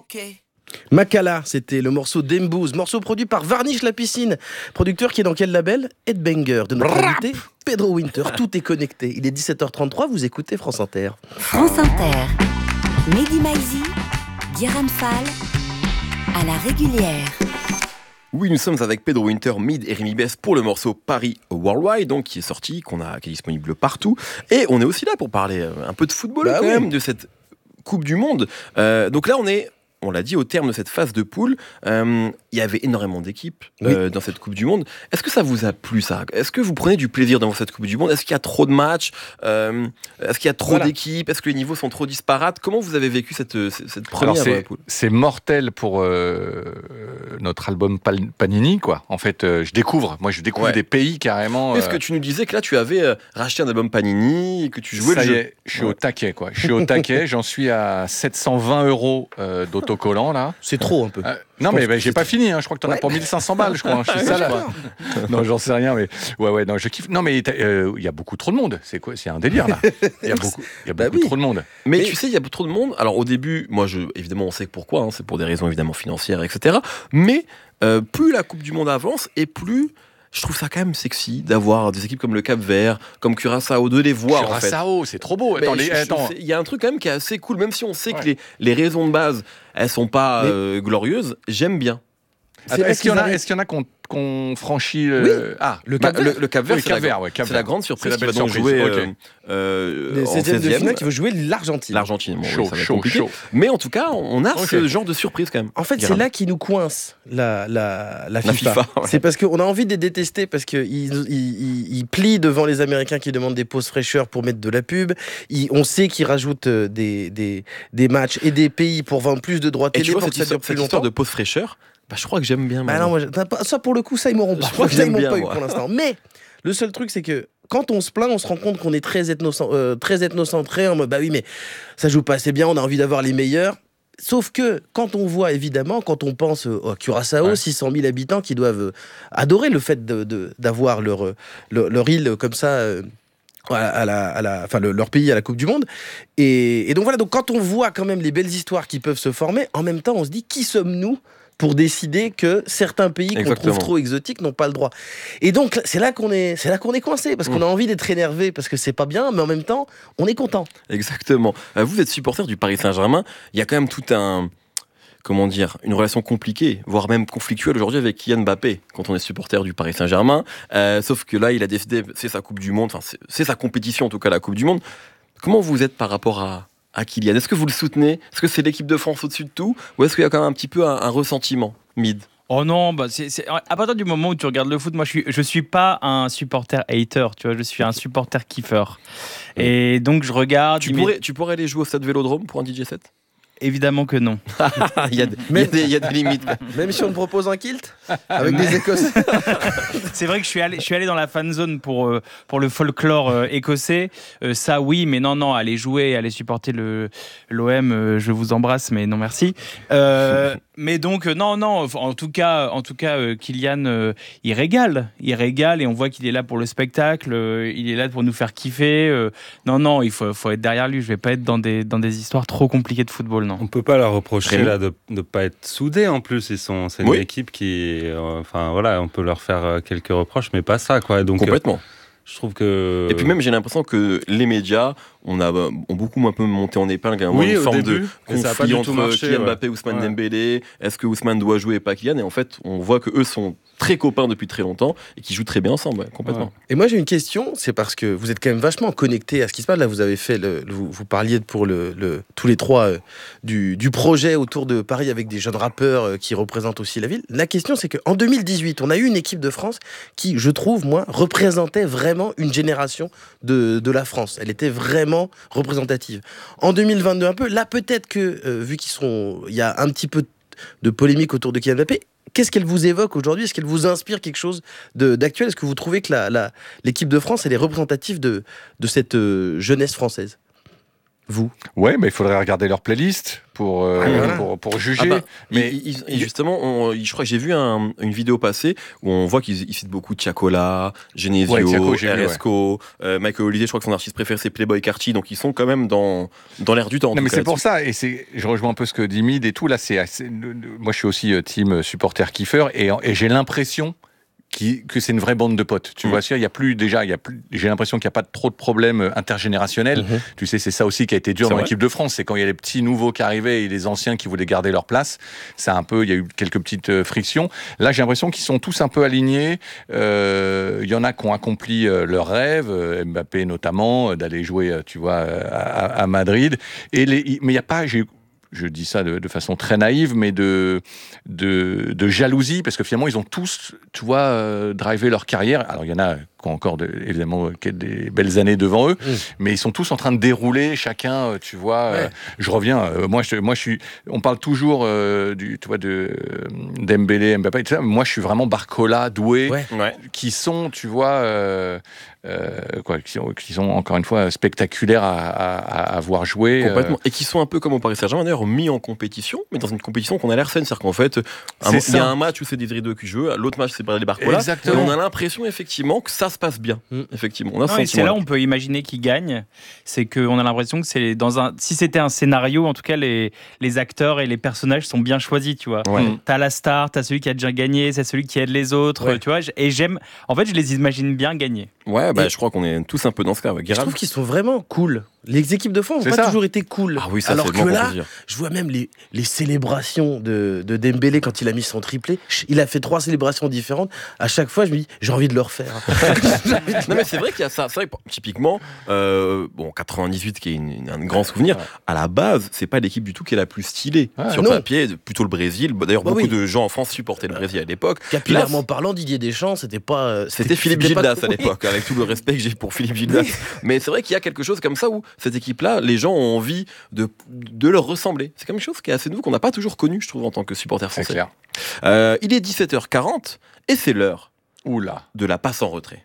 Makala, c'était le morceau d'Embouze, morceau produit par Varnish la piscine, producteur qui est dans quel label? Headbanger, de notre invité Pedro Winter. Tout est connecté. Il est 17h33, vous écoutez France Inter. France Inter, Mehdi Maizi, Guérin Fall, à la régulière. Oui, nous sommes avec Pedro Winter, Mid et Rémi Bess pour le morceau Paris Worldwide, donc qui est sorti, qui est disponible partout. Et on est aussi là pour parler un peu de football même, de cette Coupe du Monde. Donc là, on l'a dit, au terme de cette phase de poule, il y avait énormément d'équipes dans cette Coupe du Monde. Est-ce que ça vous a plu, ça? Est-ce que vous prenez du plaisir dans cette Coupe du Monde? Est-ce qu'il y a trop de matchs? Est-ce qu'il y a trop d'équipes? Est-ce que les niveaux sont trop disparates? Comment vous avez vécu cette première poule? C'est mortel pour notre album Panini, quoi. En fait, je découvre des pays carrément. Est-ce que tu nous disais que là, tu avais racheté un album Panini et que tu jouais ça le jeu? Ça y est, je suis au taquet, quoi. Je suis au taquet, j'en suis à 720 € d'autocollant, là. C'est trop, un peu. Non, mais j'ai pas fini, hein. Je crois que t'en as pour 1500 balles, je crois. Je suis ça, là. Non, j'en sais rien, mais non, je kiffe. Non, mais il y a beaucoup trop de monde. C'est quoi? C'est un délire, là. Il y a beaucoup trop de monde. Mais tu sais, il y a beaucoup trop de monde. Alors, au début, évidemment, on sait pourquoi. Hein, c'est pour des raisons, évidemment, financières, etc. Mais plus la Coupe du Monde avance et plus... Je trouve ça quand même sexy d'avoir des équipes comme le Cap-Vert, comme Curaçao, de les voir. Curaçao, c'est trop beau. Attends, il y a un truc quand même qui est assez cool, même si on sait que les raisons de base, elles sont pas glorieuses. J'aime bien. Est-ce qu'il y en a qu'on franchit le Cap-Vert? Le Cap-Vert, c'est la grande surprise. C'est la belle qui va donc jouer les 16e de finale qui va jouer l'Argentine. L'Argentine, ça va être compliqué. Mais en tout cas, on a ce genre de surprise quand même. En fait, c'est là qui nous coince la FIFA. C'est parce qu'on a envie de les détester, parce qu'ils plient devant les Américains qui demandent des pauses fraîcheurs pour mettre de la pub. On sait qu'ils rajoutent des matchs et des pays pour vendre plus de droits télé pour que ça dure plus longtemps. Cette histoire de pause fraîcheur, je crois que j'aime bien. Non, ça pour le coup, ça ils m'auront pas. Je crois que ils m'ont pas eu pour l'instant. Mais le seul truc, c'est que quand on se plaint, on se rend compte qu'on est très ethnocentré, en mode oui, mais ça joue pas assez bien, on a envie d'avoir les meilleurs. Sauf que quand on voit, évidemment, quand on pense à Curaçao, 600 000 habitants qui doivent adorer le fait d'avoir leur île comme ça. Leur pays à la Coupe du Monde. Et donc voilà, quand on voit quand même les belles histoires qui peuvent se former, en même temps, on se dit qui sommes-nous pour décider que certains pays qu'on trouve trop exotiques n'ont pas le droit. Et donc, c'est là qu'on est coincé, parce qu'on a envie d'être énervé, parce que c'est pas bien, mais en même temps, on est content. Exactement. Vous êtes supporter du Paris Saint-Germain. Il y a quand même une relation compliquée, voire même conflictuelle aujourd'hui avec Kylian Mbappé, quand on est supporter du Paris Saint-Germain. Sauf que là, il a décidé, c'est sa Coupe du Monde, c'est sa compétition, en tout cas la Coupe du Monde. Comment vous êtes par rapport à Kylian? Est-ce que vous le soutenez? Est-ce que c'est l'équipe de France au-dessus de tout? Ou est-ce qu'il y a quand même un petit peu un ressentiment, Mid? Oh non, c'est à partir du moment où tu regardes le foot, moi je suis pas un supporter hater, tu vois, je suis un supporter kiffeur. Et donc je regarde. Tu pourrais aller jouer au Stade Vélodrome pour un DJ set? Évidemment que non. Il y a des limites. Même si on me propose un kilt avec des Écossais. C'est vrai que je suis allé dans la fan zone pour le folklore écossais. Ça oui, mais non, aller jouer, aller supporter l'OM, je vous embrasse, mais non merci. Mais donc non, en tout cas, Kylian, il régale et on voit qu'il est là pour le spectacle, il est là pour nous faire kiffer. Non, il faut être derrière lui. Je vais pas être dans des histoires trop compliquées de football. Non. On peut pas leur reprocher là de ne pas être soudés en plus. C'est une équipe qui, on peut leur faire quelques reproches, mais pas ça, quoi. Donc, complètement. Je trouve que. Et puis même, j'ai l'impression que les médias ont beaucoup un peu monté en épingle. Une forme de conflit entre Kylian Mbappé et Ousmane Dembélé. Est-ce que Ousmane doit jouer et pas Kylian? Et en fait, on voit que eux sont très copains depuis très longtemps et qui jouent très bien ensemble, complètement. Ouais. Et moi j'ai une question, c'est parce que vous êtes quand même vachement connectés à ce qui se passe. Là, vous avez fait, vous parliez pour tous les trois du projet autour de Paris avec des jeunes rappeurs qui représentent aussi la ville. La question, c'est qu'en 2018, on a eu une équipe de France qui, je trouve, représentait vraiment une génération de la France. Elle était vraiment représentative. En 2022, un peu, là peut-être que, vu il y a un petit peu de polémique autour de Kylian Mbappé, qu'est-ce qu'elle vous évoque aujourd'hui? Est-ce qu'elle vous inspire quelque chose d'actuel? Est-ce que vous trouvez que l'équipe de France, elle est représentative de cette jeunesse française? vous? Ouais, mais il faudrait regarder leur playlist pour juger. Mais justement, je crois que j'ai vu une vidéo passée où on voit qu'ils citent beaucoup Tiakola, Genesio, RSCO, Michael Holiday. Je crois que son artiste préféré c'est Playboi Carti, donc ils sont quand même dans l'air du temps. Non, mais c'est pour ça, et je rejoins un peu ce que dit Mid et tout. Là, moi, je suis aussi team supporter kiffer, et j'ai l'impression que c'est une vraie bande de potes. Tu vois, j'ai l'impression qu'il n'y a pas trop de problèmes intergénérationnels. Tu sais, c'est ça aussi qui a été dur dans l'équipe de France. C'est quand il y a les petits nouveaux qui arrivaient et les anciens qui voulaient garder leur place. Il y a eu quelques petites frictions. Là, j'ai l'impression qu'ils sont tous un peu alignés. Il y en a qui ont accompli leurs rêves, Mbappé notamment, d'aller jouer, tu vois, à Madrid. Mais il n'y a pas... Je dis ça de façon très naïve, mais de jalousie, parce que finalement, ils ont tous, tu vois, drivé leur carrière. Alors, il y en a qui ont encore, évidemment, des belles années devant eux, mais ils sont tous en train de dérouler, chacun, tu vois. Je reviens, on parle toujours, tu vois, de Dembélé, Mbappé, tout ça. Moi, je suis vraiment Barcola, Doué, qui sont, tu vois... qui sont encore une fois spectaculaires à voir jouer. Complètement. Et qui sont un peu comme au Paris Saint-Germain, d'ailleurs, mis en compétition, mais dans une compétition qu'on a l'air saine. C'est-à-dire qu'en fait, il y a un match où c'est des Drideux qui jouent, l'autre match c'est Bradley Barcola. Et on a l'impression effectivement que ça se passe bien. Effectivement. On a et c'est là où on peut imaginer qu'ils gagnent. C'est qu'on a l'impression que c'est si c'était un scénario, en tout cas les acteurs et les personnages sont bien choisis, tu vois. T'as la star, t'as celui qui a déjà gagné, c'est celui qui aide les autres, tu vois. Et je les imagine bien gagner. Ouais, je crois qu'on est tous un peu dans ce cas. Je trouve qu'ils sont vraiment cool. Les équipes de France n'ont pas toujours été cool. Ah oui, ça, alors que là, je vois même les célébrations de Dembélé quand il a mis son triplé. Il a fait 3 célébrations différentes. À chaque fois, je me dis, j'ai envie de le refaire. Non, mais c'est vrai qu'il y a ça. C'est vrai que, typiquement, 98 qui est un grand souvenir. À la base, c'est pas l'équipe du tout qui est la plus stylée. Sur papier, plutôt le Brésil. D'ailleurs, beaucoup de gens en France supportaient le Brésil à l'époque. Capillairement parlant, Didier Deschamps, c'était pas. C'était Philippe Gildas à l'époque, avec tout le respect que j'ai pour Philippe Gildas. Mais c'est vrai qu'il y a quelque chose comme ça où cette équipe-là, les gens ont envie de leur ressembler. C'est quelque chose qui est assez nouveau, qu'on n'a pas toujours connu, je trouve, en tant que supporter français. C'est clair. Il est 17h40 et c'est l'heure de la passe en retrait.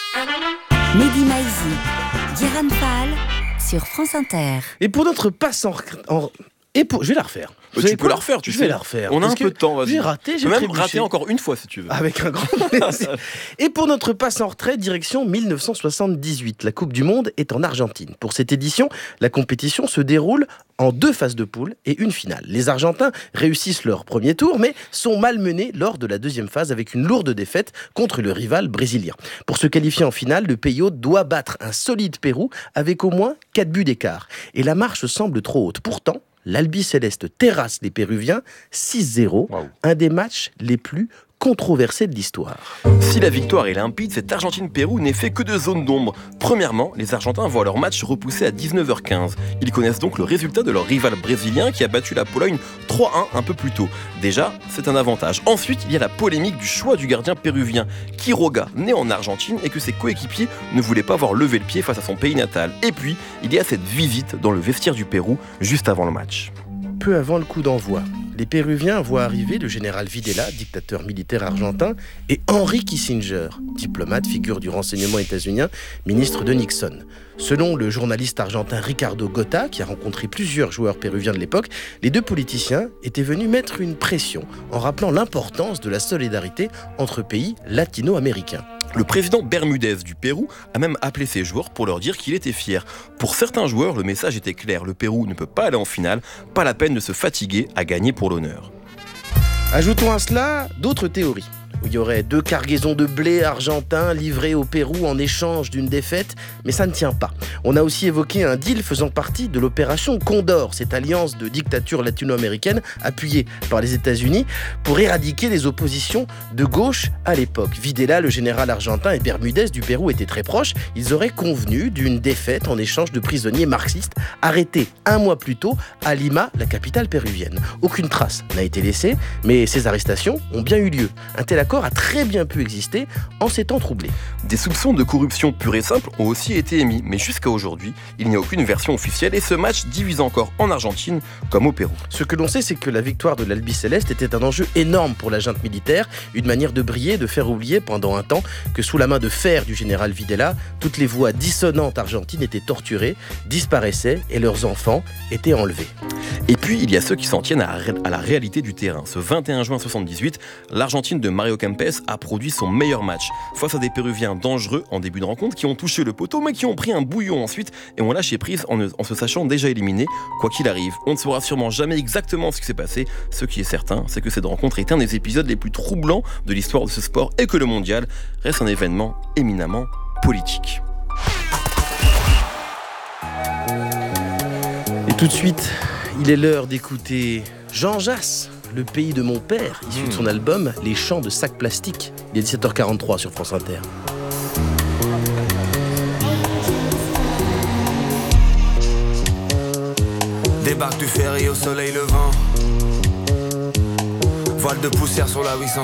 Mehdi Maizi, Guérin Fall sur France Inter. Et pour notre passe je vais la refaire. Tu peux la refaire, tu sais. Je vais la refaire. On a un peu de temps, vas-y. J'ai raté, j'ai même raté encore une fois si tu veux. Avec un grand plaisir. Et pour notre passe en retrait, direction 1978. La Coupe du Monde est en Argentine. Pour cette édition, la compétition se déroule en 2 phases de poule et une finale. Les Argentins réussissent leur premier tour, mais sont malmenés lors de la deuxième phase avec une lourde défaite contre le rival brésilien. Pour se qualifier en finale, le pays hôte doit battre un solide Pérou avec au moins 4 buts d'écart. Et la marche semble trop haute. Pourtant, l'Albi-Céleste terrasse les Péruviens 6-0, un des matchs les plus controversé de l'histoire. Si la victoire est limpide, cette Argentine-Pérou n'est fait que de zones d'ombre. Premièrement, les Argentins voient leur match repoussé à 19h15. Ils connaissent donc le résultat de leur rival brésilien qui a battu la Pologne 3-1 un peu plus tôt. Déjà, c'est un avantage. Ensuite, il y a la polémique du choix du gardien péruvien, Quiroga, né en Argentine et que ses coéquipiers ne voulaient pas voir lever le pied face à son pays natal. Et puis, il y a cette visite dans le vestiaire du Pérou juste avant le match. Peu avant le coup d'envoi, les Péruviens voient arriver le général Videla, dictateur militaire argentin, et Henry Kissinger, diplomate, figure du renseignement états-unien, ministre de Nixon. Selon le journaliste argentin Ricardo Gota, qui a rencontré plusieurs joueurs péruviens de l'époque, les 2 politiciens étaient venus mettre une pression en rappelant l'importance de la solidarité entre pays latino-américains. Le président Bermudez du Pérou a même appelé ses joueurs pour leur dire qu'il était fier. Pour certains joueurs, le message était clair. Le Pérou ne peut pas aller en finale, pas la peine de se fatiguer à gagner pour l'honneur. Ajoutons à cela d'autres théories. Il y aurait 2 cargaisons de blé argentin livrées au Pérou en échange d'une défaite, mais ça ne tient pas. On a aussi évoqué un deal faisant partie de l'opération Condor, cette alliance de dictature latino-américaine appuyée par les États-Unis pour éradiquer les oppositions de gauche à l'époque. Videla, le général argentin, et Bermudez du Pérou étaient très proches. Ils auraient convenu d'une défaite en échange de prisonniers marxistes arrêtés 1 mois plus tôt à Lima, la capitale péruvienne. Aucune trace n'a été laissée, mais ces arrestations ont bien eu lieu. Un tel accord accord a très bien pu exister en ces temps troublés. Des soupçons de corruption pure et simple ont aussi été émis, mais jusqu'à aujourd'hui, il n'y a aucune version officielle et ce match divise encore en Argentine comme au Pérou. Ce que l'on sait, c'est que la victoire de l'Albiceleste était un enjeu énorme pour la junte militaire, une manière de briller, de faire oublier pendant un temps que sous la main de fer du général Videla, toutes les voix dissonantes argentines étaient torturées, disparaissaient et leurs enfants étaient enlevés. Et puis, il y a ceux qui s'en tiennent à la réalité du terrain. Ce 21 juin 78, l'Argentine de Mario Kempes a produit son meilleur match face à des Péruviens dangereux en début de rencontre qui ont touché le poteau mais qui ont pris un bouillon ensuite et ont lâché prise en se sachant déjà éliminés. Quoi qu'il arrive, on ne saura sûrement jamais exactement ce qui s'est passé. Ce qui est certain, c'est que cette rencontre est un des épisodes les plus troublants de l'histoire de ce sport et que le mondial reste un événement éminemment politique. Et tout de suite, il est l'heure d'écouter Jean Jass, Le pays de mon père, issu de son album Les chants de sacs plastiques. Il est 17h43 sur France Inter. Débarque du ferry au soleil levant. Voile de poussière sur la 800.